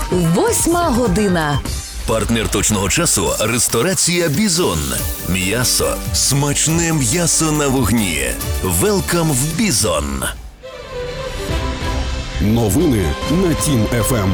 8 година. Партнер точного часу – ресторація «Бізон». М'ясо. Смачне м'ясо на вогні. Велкам в «Бізон». Новини на Тім ФМ.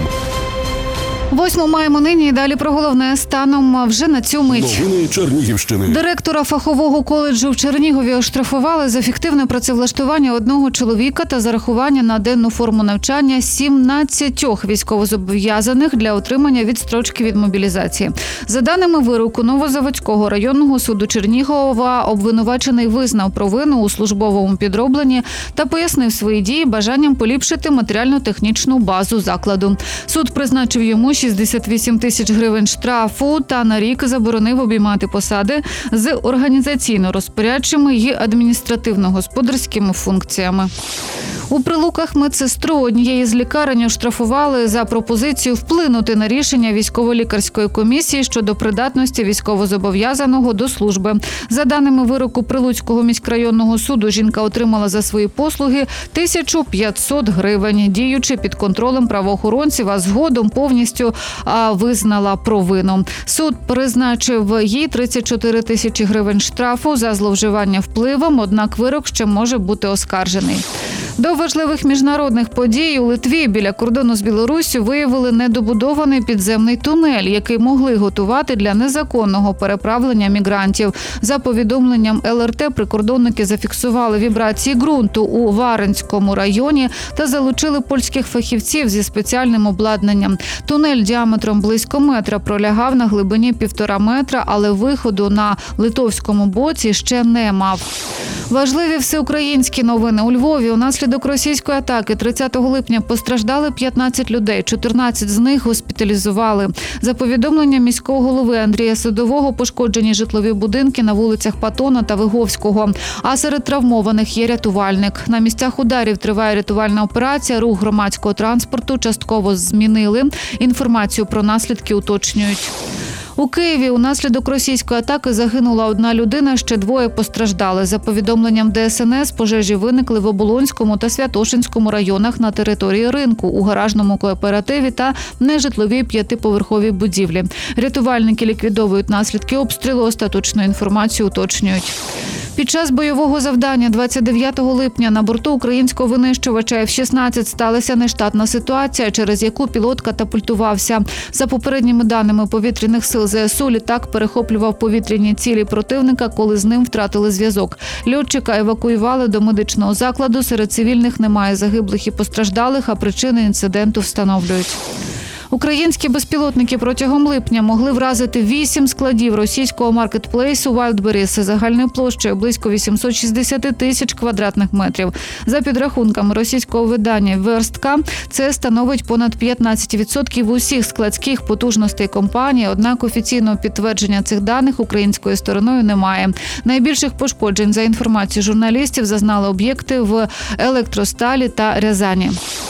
8 маємо нині і далі про головне станом вже на цю мить. Новини Чернігівщини. Директора фахового коледжу в Чернігові оштрафували за фіктивне працевлаштування одного чоловіка та зарахування на денну форму навчання 17 військовозобов'язаних для отримання відстрочки від мобілізації. За даними вироку Новозаводського районного суду Чернігова, обвинувачений визнав провину у службовому підробленні та пояснив свої дії бажанням поліпшити матеріально-технічну базу закладу. Суд призначив йому 68 тисяч гривень штрафу та на рік заборонив обіймати посади з організаційно-розпорядчими і адміністративно-господарськими функціями. У Прилуках медсестру однієї з лікарень оштрафували за пропозицію вплинути на рішення військово-лікарської комісії щодо придатності військовозобов'язаного до служби. За даними вироку Прилуцького міськрайонного суду, жінка отримала за свої послуги 1500 гривень, діючи під контролем правоохоронців, а згодом повністю визнала провину. Суд призначив їй 34 тисячі гривень штрафу за зловживання впливом, однак вирок ще може бути оскаржений. До важливих міжнародних подій у Литві біля кордону з Білоруссю виявили недобудований підземний тунель, який могли готувати для незаконного переправлення мігрантів. За повідомленням ЛРТ, прикордонники зафіксували вібрації ґрунту у Варенському районі та залучили польських фахівців зі спеціальним обладнанням. Тунель діаметром близько метра пролягав на глибині 1,5 метра, але виходу на литовському боці ще не мав. Важливі всеукраїнські новини. У Львові унаслідок російської атаки 30 липня постраждали 15 людей, 14 з них госпіталізували. За повідомленням міського голови Андрія Садового, пошкоджені житлові будинки на вулицях Патона та Виговського. А серед травмованих є рятувальник. На місцях ударів триває рятувальна операція, рух громадського транспорту частково змінили. Інформацію про наслідки уточнюють. У Києві унаслідок російської атаки загинула одна людина, ще 2 постраждали. За повідомленням ДСНС, пожежі виникли в Оболонському та Святошинському районах на території ринку, у гаражному кооперативі та нежитловій 5-поверховій будівлі. Рятувальники ліквідовують наслідки обстрілу, остаточну інформацію уточнюють. Під час бойового завдання 29 липня на борту українського винищувача F-16 сталася нештатна ситуація, через яку пілот катапультувався. За попередніми даними повітряних сил ЗСУ, літак перехоплював повітряні цілі противника, коли з ним втратили зв'язок. Льотчика евакуювали до медичного закладу. Серед цивільних немає загиблих і постраждалих, а причини інциденту встановлюють. Українські безпілотники протягом липня могли вразити 8 складів російського маркетплейсу Wildberries загальною площею близько 860 тисяч квадратних метрів. За підрахунками російського видання «Верстка», це становить понад 15% усіх складських потужностей компанії, однак офіційного підтвердження цих даних українською стороною немає. Найбільших пошкоджень, за інформацією журналістів, зазнали об'єкти в Електросталі та Рязані.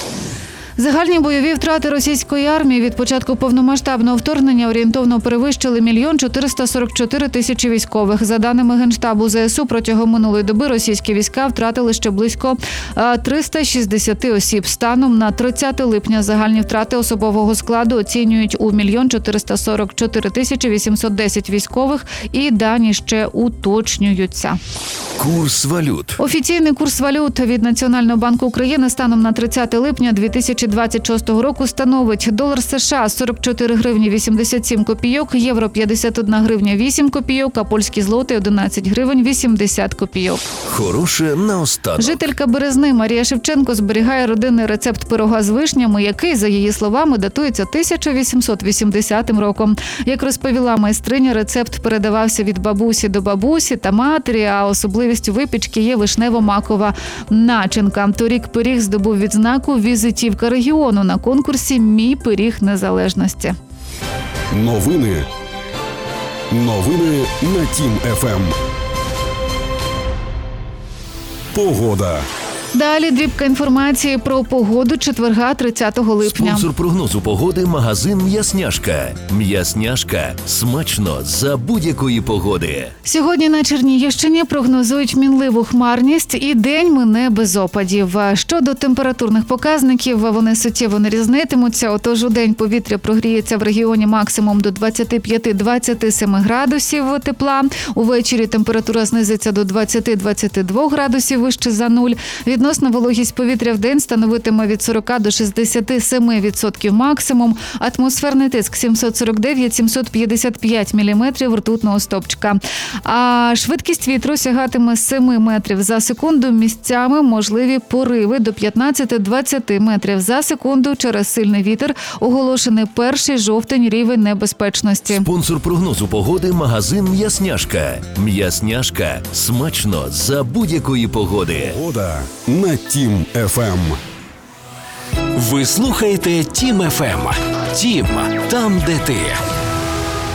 Загальні бойові втрати російської армії від початку повномасштабного вторгнення орієнтовно перевищили 1 444 тисячі військових. За даними Генштабу ЗСУ, протягом минулої доби російські війська втратили ще близько 360 осіб. Станом на 30 липня загальні втрати особового складу оцінюють у 1 444 тисячі 810 військових, і дані ще уточнюються. Курс валют. Офіційний курс валют від Національного банку України станом на 30 липня 2026 року становить: долар США – 44 гривні 87 копійок, євро – 51 гривня 8 копійок, а польські злоти – 11 гривень 80 копійок. Хороше наостанок. Жителька Березни Марія Шевченко зберігає родинний рецепт пирога з вишнями, який, за її словами, датується 1880 роком. Як розповіла майстриня, рецепт передавався від бабусі до бабусі та матері, а особливістю випічки є вишнево-макова начинка. Торік пиріг здобув відзнаку «Візитівка регіону» на конкурсі «Мій пиріг незалежності». Новини на Тім ФМ. Погода. Далі дрібка інформації про погоду четверга 30 липня. Спонсор прогнозу погоди – магазин «М'ясняшка». «М'ясняшка» – смачно за будь-якої погоди. Сьогодні на Чернігівщині прогнозують мінливу хмарність і день мине без опадів. Щодо температурних показників, вони суттєво не різнитимуться. Отож, у день повітря прогріється в регіоні максимум до 25-27 градусів тепла. Увечері температура знизиться до 20-22 градусів вище за нуль. Відносна вологість повітря в день становитиме від 40 до 67% максимум. Атмосферний тиск 749-755 міліметрів ртутного стовпчика. А швидкість вітру сягатиме 7 метрів за секунду. Місцями можливі пориви до 15-20 метрів за секунду. Через сильний вітер оголошений перший жовтень рівень небезпечності. Спонсор прогнозу погоди – магазин «М'ясняшка». «М'ясняшка» – смачно за будь-якої погоди. Погода на Тім ФМ. Ви слухаєте Тім ФМ. Тім – там, де ти.